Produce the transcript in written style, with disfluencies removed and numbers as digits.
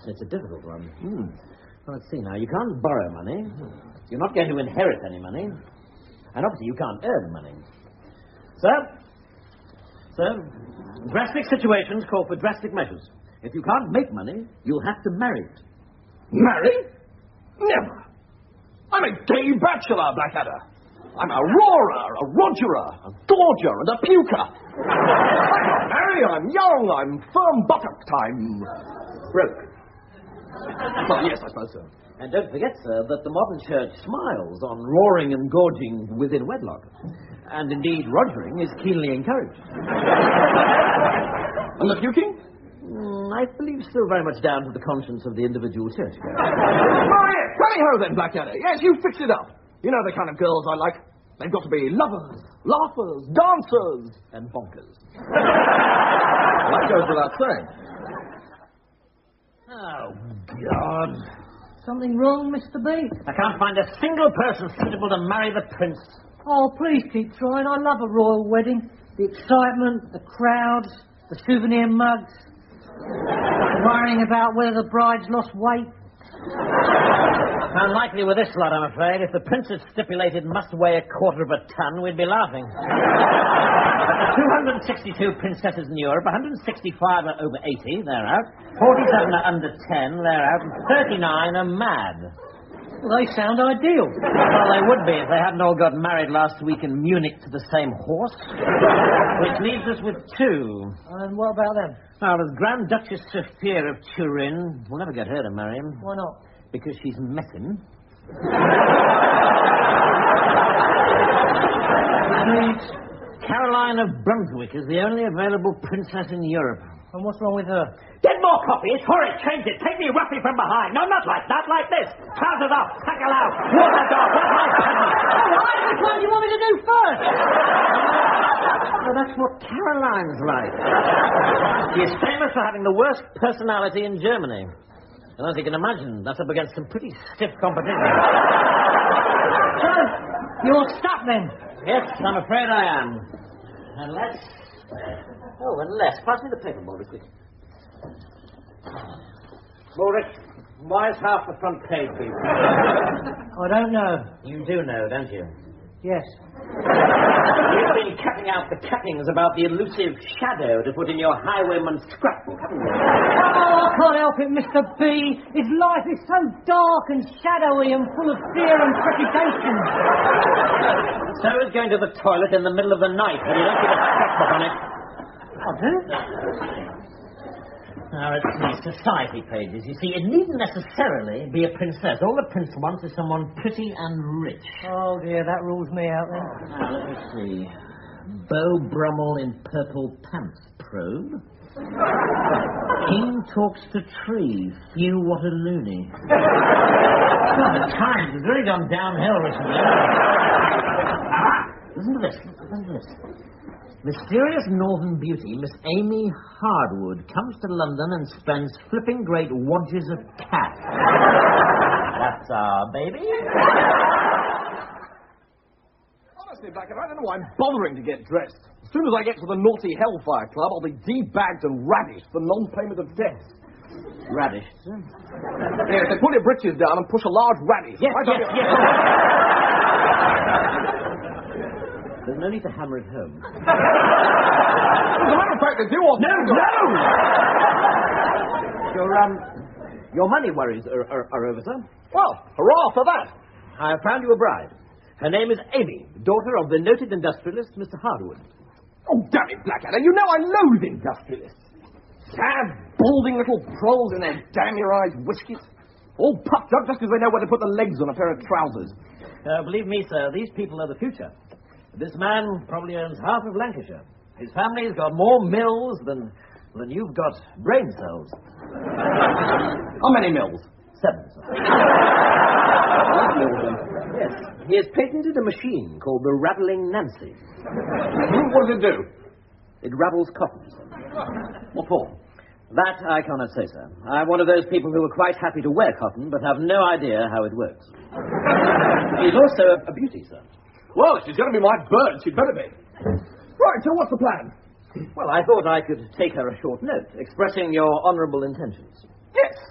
It's a difficult one. Well, let's see now. You can't borrow money. You're not going to inherit any money. And obviously you can't earn money. So, drastic situations call for drastic measures. If you can't make money, you'll have to marry it. Marry? Never. I'm a gay bachelor, Blackadder. I'm a roarer, a rogerer, a gorger, and a puker. I'm not married, I'm young, I'm firm-buttocked, I'm broke. Well, yes, I suppose so. And don't forget, sir, that the modern church smiles on roaring and gorging within wedlock. And indeed, rogering is keenly encouraged. And the puking? I believe still very much down to the conscience of the individual churchgoer. Oh, yes. Tally ho, then, Blackadder. Yes, you fix it up. You know the kind of girls I like. They've got to be lovers, laughers, dancers, and bonkers. That goes without saying. Oh, God. Something wrong, Mr. B? I can't find a single person suitable to marry the prince. Oh, please keep trying. I love a royal wedding. The excitement, the crowds, the souvenir mugs. Worrying about whether the bride's lost weight. Unlikely with this lot, I'm afraid. If the prince had stipulated must weigh 1/4 of a ton, we'd be laughing. 262 princesses in Europe, 165 are over 80, they're out. 47 are under 10, they're out. And 39 are mad. Well, they sound ideal. Well, they would be if they hadn't all got married last week in Munich to the same horse. Which leaves us with 2. And what about them? Now, there's Grand Duchess Sophia of Turin. We'll never get her to marry him. Why not? Because she's met him. Caroline of Brunswick is the only available princess in Europe. And what's wrong with her? Get more coffee. It's horrid. Change it. Take me roughly from behind. No, not like that. Like this. Trousers off. Tackle out. Water dog. All right, which one do you want me to do first? Well, that's what Caroline's like. She is famous for having the worst personality in Germany. And as you can imagine, that's up against some pretty stiff competition. So, you're stuck then? Yes, I'm afraid I am. Unless... Pass me the paper, Ulrich, quick. Ulrich, why is half the front page being... I don't know. You do know, don't you? Yes. You've been cutting out the cuttings about the elusive shadow to put in your highwayman's scrapbook, haven't you? Oh, I can't help it, Mr. B. His life is so dark and shadowy and full of fear and trepidation. So is going to the toilet in the middle of the night when you don't get a scrapbook on it. I do? Now, it's the society pages. You see, it needn't necessarily be a princess. All the prince wants is someone pretty and rich. Oh, dear, that rules me out then. Now, let me see. Beau Brummel in purple pants probe. King talks to tree. Phew, what a loony. Well, the Times has really gone downhill recently. Listen to this. Listen to this. Mysterious northern beauty, Miss Amy Hardwood, comes to London and spends flipping great wadges of cash. That's our baby. Honestly, Blackadder, I don't know why I'm bothering to get dressed. As soon as I get to the naughty Hellfire Club, I'll be debagged and ravished for non-payment of debts. Radish. Yes, they pull your breeches down and push a large radish. Yes. There's no need to hammer it home. As a matter of fact, they do all... No! Your money worries are over, sir. Well, hurrah for that. I have found you a bride. Her name is Amy, daughter of the noted industrialist, Mr. Hardwood. Oh, damn it, Blackadder, you know I loathe industrialists. Sad, balding little proles in their damn-your-eyes whiskers. All puffed up just because they know where to put the legs on a pair of trousers. Believe me, sir, these people are the future. This man probably owns half of Lancashire. His family's got more mills than you've got brain cells. How many mills? 7, sir. Yes. He has patented a machine called the Rattling Nancy. What does it do? It ravels cotton, sir. What for? That I cannot say, sir. I'm one of those people who are quite happy to wear cotton, but have no idea how it works. He's also a beauty, sir. Well, if she's going to be my bird, she'd better be. Right, so what's the plan? Well, I thought I could take her a short note, expressing your honourable intentions. Yes,